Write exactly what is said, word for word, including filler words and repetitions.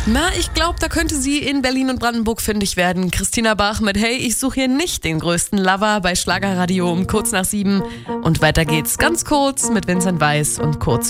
Na, ich glaube, da könnte sie in Berlin und Brandenburg fündig werden. Christina Bach mit Hey, ich suche hier nicht den größten Lover bei Schlagerradio um kurz nach sieben. Und weiter geht's ganz kurz mit Vincent Weiss und kurz